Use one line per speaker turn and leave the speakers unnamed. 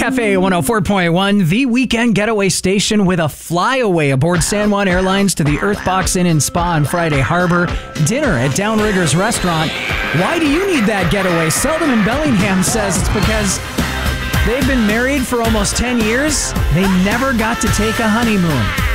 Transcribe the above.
Cafe 104.1, the weekend getaway station with a flyaway aboard San Juan Airlines to the Earthbox Inn and Spa on Friday Harbor, dinner at Downriggers Restaurant. Why do you need that getaway? Seldom in Bellingham says it's because they've been married for almost 10 years. They never got to take a honeymoon.